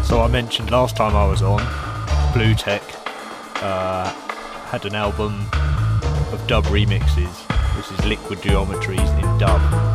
So I mentioned last time I was on, Blue Tech had an album of dub remixes. This is Liquid Geometries in dub.